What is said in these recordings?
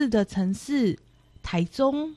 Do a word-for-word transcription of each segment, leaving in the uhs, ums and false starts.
的城市台中。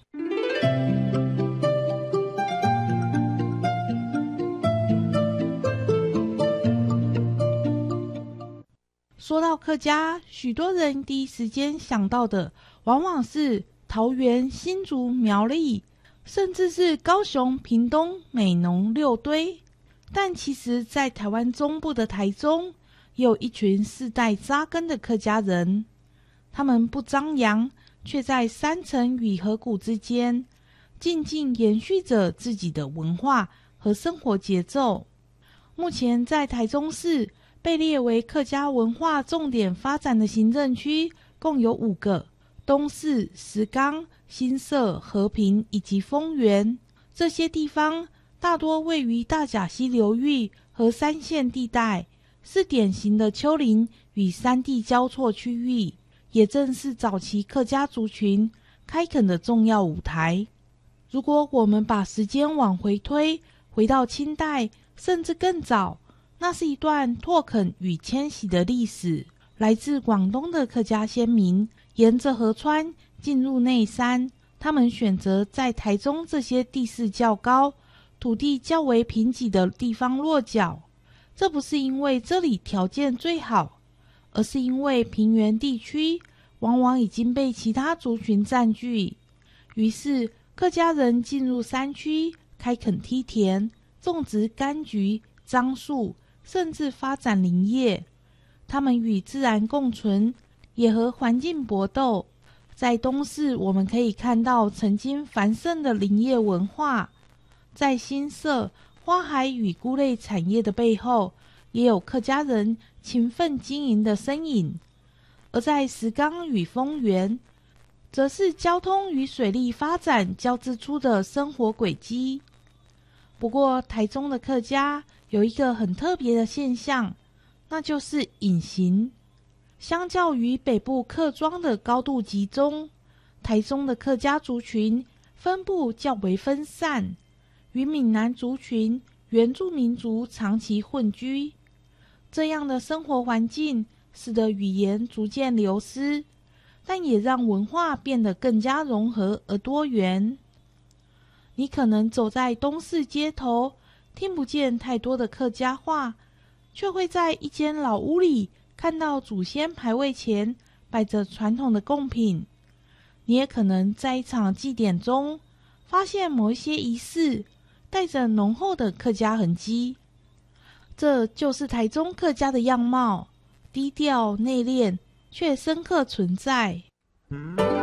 说到客家，许多人第一时间想到的往往是桃园、新竹、苗栗，甚至是高雄、屏东、美浓、六堆。但其实在台湾中部的台中，也有一群世代扎根的客家人，他们不张扬，却在山城与河谷之间静静延续着自己的文化和生活节奏。目前在台中市被列为客家文化重点发展的行政区共有五个：东势、石冈、新社、和平以及丰原。这些地方大多位于大甲溪流域和山线地带，是典型的丘陵与山地交错区域，也正是早期客家族群开垦的重要舞台。如果我们把时间往回推，回到清代甚至更早，那是一段拓垦与迁徙的历史。来自广东的客家先民沿着河川进入内山，他们选择在台中这些地势较高、土地较为贫瘠的地方落脚。这不是因为这里条件最好，而是因为平原地区往往已经被其他族群占据。于是客家人进入山区开垦梯田，种植柑橘、樟树，甚至发展林业。他们与自然共存，也和环境搏斗。在东势，我们可以看到曾经繁盛的林业文化；在新社，花海与菇类产业的背后，也有客家人勤奋经营的身影。而在石冈与丰原，则是交通与水利发展交织出的生活轨迹。不过，台中的客家有一个很特别的现象，那就是隐形。相较于北部客庄的高度集中，台中的客家族群分布较为分散，与闽南族群、原住民族长期混居。这样的生活环境使得语言逐渐流失，但也让文化变得更加融合而多元。你可能走在东势街头，听不见太多的客家话，却会在一间老屋里看到祖先牌位前摆着传统的贡品。你也可能在一场祭典中发现某一些仪式带着浓厚的客家痕迹。这就是台中客家的样貌，低调内敛，却深刻存在。